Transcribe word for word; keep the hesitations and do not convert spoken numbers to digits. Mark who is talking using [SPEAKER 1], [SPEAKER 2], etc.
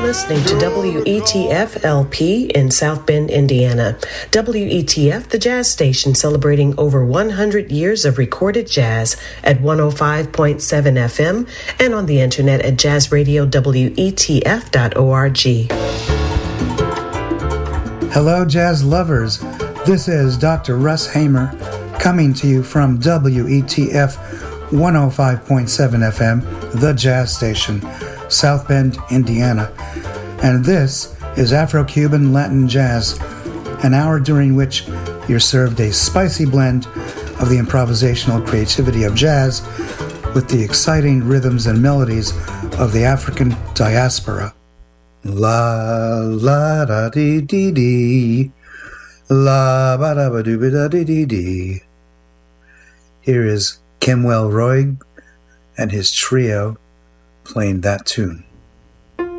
[SPEAKER 1] listening to W E T F L P in South Bend, Indiana. W E T F, the jazz station celebrating over one hundred years of recorded jazz at one oh five point seven F M and on the internet at jazz radio w e t f dot org.
[SPEAKER 2] Hello, jazz lovers. This is Doctor Russ Hamer coming to you from W E T F one oh five point seven F M, the jazz station, South Bend, Indiana. And this is Afro-Cuban Latin Jazz, an hour during which you're served a spicy blend of the improvisational creativity of jazz with the exciting rhythms and melodies of the African diaspora. La la da dee dee dee, la ba da ba doo ba da dee dee dee. Here is Kimwell Roig and his trio playing that tune.